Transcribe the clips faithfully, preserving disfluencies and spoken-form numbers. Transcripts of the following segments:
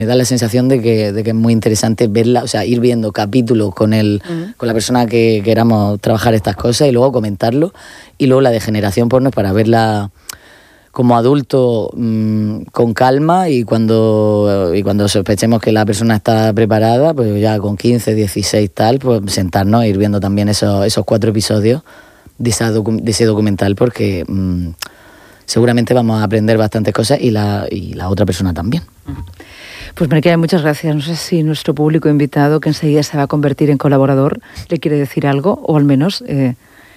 Me da la sensación de que, de que es muy interesante verla, o sea, ir viendo capítulos con el, uh-huh. con la persona que queramos trabajar estas cosas y luego comentarlo. Y luego la de Generación Porno es para verla como adulto mmm, con calma y cuando, y cuando sospechemos que la persona está preparada, pues ya con quince, dieciséis tal, pues sentarnos e ir viendo también esos, esos cuatro episodios de, esa docu- de ese documental porque mmm, seguramente vamos a aprender bastantes cosas y la, y la otra persona también. Uh-huh. Pues Maricarmen, muchas gracias. No sé si nuestro público invitado, que enseguida se va a convertir en colaborador, le quiere decir algo, o al menos... Eh...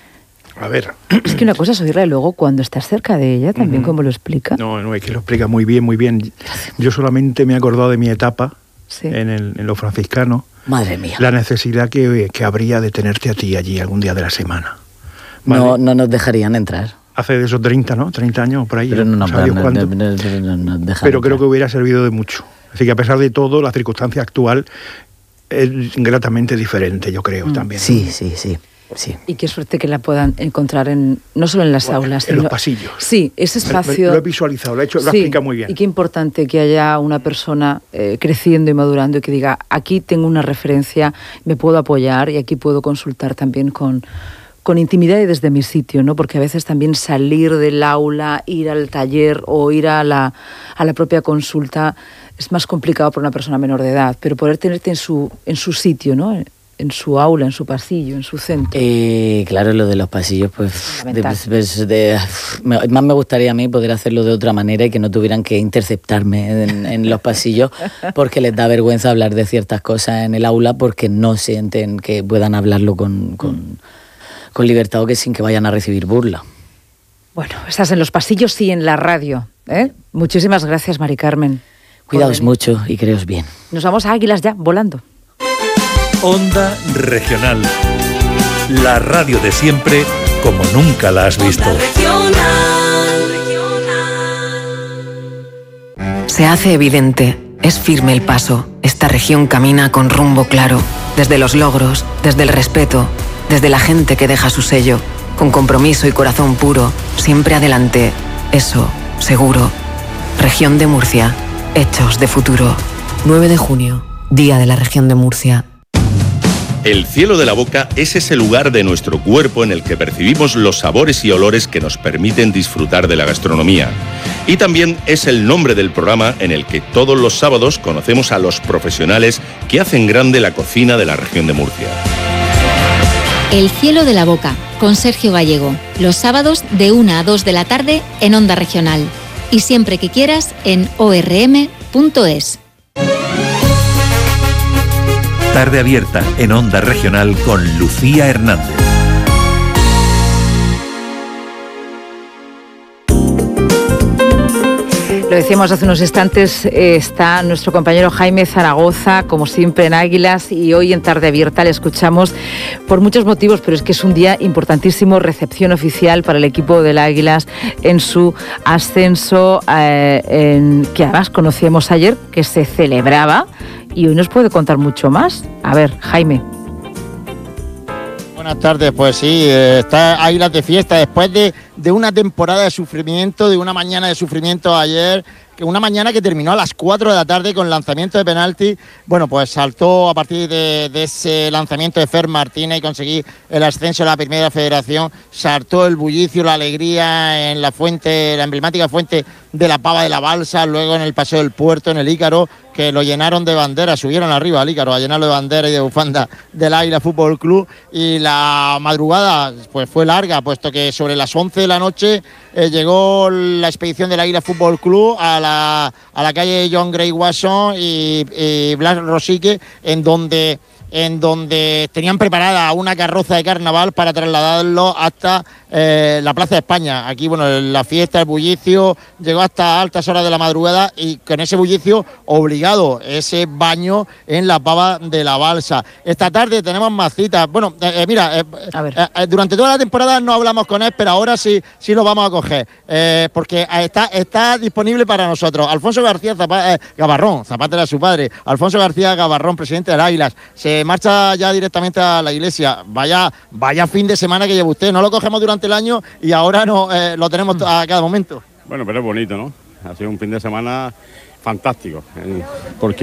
A ver... Es que una cosa es oírla y luego cuando estás cerca de ella, también uh-huh. como lo explica. No, no, es que lo explica muy bien, muy bien. Yo solamente me he acordado de mi etapa sí. en, el, en los franciscanos. Madre mía. La necesidad que, que habría de tenerte a ti allí algún día de la semana. ¿Vale? No, no nos dejarían entrar. Hace de esos treinta, ¿no? treinta años por ahí. Pero no, no, no, no, no, no, no, no, no Pero creo que hubiera servido de mucho. Así que a pesar de todo, la circunstancia actual es gratamente diferente, yo creo, mm. también. Sí, sí, sí, sí. Y qué suerte que la puedan encontrar en no solo en las bueno, aulas, en sino... los pasillos. Sí, ese espacio... Lo he visualizado, lo he hecho, lo sí, explica muy bien. Y qué importante que haya una persona eh, creciendo y madurando y que diga, aquí tengo una referencia, me puedo apoyar y aquí puedo consultar también con... con intimidad y desde mi sitio, ¿no? Porque a veces también salir del aula, ir al taller o ir a la, a la propia consulta es más complicado para una persona menor de edad, pero poder tenerte en su, en su sitio, ¿no? En su aula, en su pasillo, en su centro. Eh, claro, lo de los pasillos, pues, de, pues de, me, más me gustaría a mí poder hacerlo de otra manera y que no tuvieran que interceptarme en, en los pasillos porque les da vergüenza hablar de ciertas cosas en el aula porque no sienten que puedan hablarlo con... con mm. con libertad o que sin que vayan a recibir burla. Bueno, estás en los pasillos y en la radio, ¿eh? Muchísimas gracias, Maricarmen. Cuidaos mucho y creos bien. Nos vamos a Águilas ya, volando. Onda Regional. La radio de siempre, como nunca la has visto. Se hace evidente, es firme el paso. Esta región camina con rumbo claro, desde los logros, desde el respeto, desde la gente que deja su sello, con compromiso y corazón puro, siempre adelante. Eso, seguro. Región de Murcia, hechos de futuro. nueve de junio, Día de la Región de Murcia. El cielo de la boca es ese lugar de nuestro cuerpo en el que percibimos los sabores y olores que nos permiten disfrutar de la gastronomía. Y también es el nombre del programa en el que todos los sábados conocemos a los profesionales que hacen grande la cocina de la región de Murcia. El cielo de la boca, con Sergio Gallego, los sábados de una a dos de la tarde en Onda Regional. Y siempre que quieras en o erre eme punto es. Tarde abierta en Onda Regional con Lucía Hernández. Lo decíamos hace unos instantes, eh, está nuestro compañero Jaime Zaragoza, como siempre en Águilas, y hoy en Tarde Abierta le escuchamos por muchos motivos, pero es que es un día importantísimo, recepción oficial para el equipo del Águilas en su ascenso, eh, en, que además conocíamos ayer, que se celebraba, y hoy nos puede contar mucho más. A ver, Jaime. Buenas tardes, pues sí, eh, está Águilas de fiesta después de, de una temporada de sufrimiento, de una mañana de sufrimiento ayer, que una mañana que terminó a las cuatro de la tarde con lanzamiento de penalti. Bueno, pues saltó a partir de, de ese lanzamiento de Fer Martínez y conseguí el ascenso a la Primera Federación. Saltó el bullicio, la alegría en la fuente, la emblemática fuente de la Pava de la Balsa, luego en el Paseo del Puerto, en el Ícaro, que lo llenaron de banderas, subieron arriba al Ícaro a llenarlo de bandera y de bufanda del Águila Fútbol Club. Y la madrugada pues fue larga, puesto que sobre las once de la noche eh, llegó la expedición del Águila Fútbol Club a la, a la calle John Gray Wasson y, y Blas Rosique, en donde en donde tenían preparada una carroza de carnaval para trasladarlo hasta eh, la Plaza de España. Aquí, bueno, la fiesta, el bullicio, llegó hasta altas horas de la madrugada y con ese bullicio obligado, ese baño en la Pava de la Balsa. Esta tarde tenemos más citas. Bueno, eh, eh, mira, eh, eh, durante toda la temporada no hablamos con él, pero ahora sí, sí lo vamos a coger, eh, porque está, está disponible para nosotros. Alfonso García Zapa, eh, Gavarrón, Zapata era su padre, Alfonso García Gavarrón, presidente del Águilas, se marcha ya directamente a la iglesia. Vaya, vaya fin de semana que lleva usted. No lo cogemos durante el año y ahora no eh, lo tenemos a cada momento. Bueno, pero es bonito, ¿no? Ha sido un fin de semana fantástico, porque